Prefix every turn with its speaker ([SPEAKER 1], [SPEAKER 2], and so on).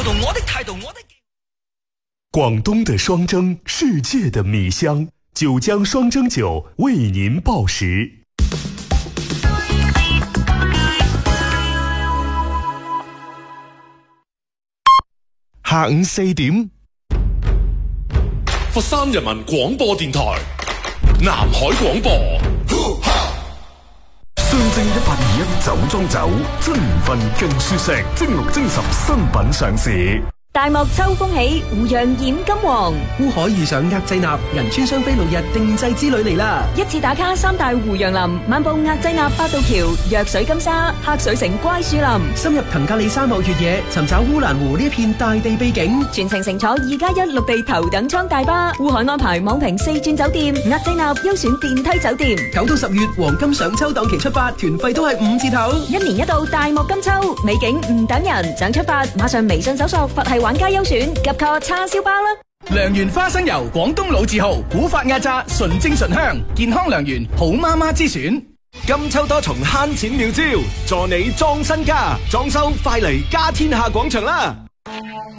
[SPEAKER 1] 度，我的態度，我的。
[SPEAKER 2] 廣東的雙蒸，世界的米香，九江雙蒸酒為您報時。下午4點，
[SPEAKER 3] 佛山人民廣播電台南海廣播，
[SPEAKER 4] 雙蒸1821酒莊酒，真年份更舒適，蒸6蒸10新品上市。
[SPEAKER 5] 大漠秋風起，湖洋染金黃。
[SPEAKER 6] 烏海遇上額濟納，銀川雙飛6日定製之旅嚟啦！
[SPEAKER 5] 一次打卡3大湖洋林，漫步額濟納八道橋、藥水金沙、黑水城乖樹林，
[SPEAKER 6] 深入騰格里沙漠越野，尋找烏蘭湖呢一片大地秘景。
[SPEAKER 5] 全程乘坐2+1陸地頭等艙大巴，烏海安排網評4轉酒店，額濟納優選電梯酒店。
[SPEAKER 6] 9到10月黃金賞秋檔期出發，團費都係5折頭。
[SPEAKER 5] 一年一度大漠金秋，美景唔等人，想出發馬上微信搜索佛系玩家優選，及個叉燒包啦！
[SPEAKER 7] 良緣花生油，廣東老字號，古法壓榨，純正純香，健康良緣，好媽媽之選。
[SPEAKER 8] 金秋多重慳錢妙招，助你裝身家，裝修快嚟家天下廣場啦！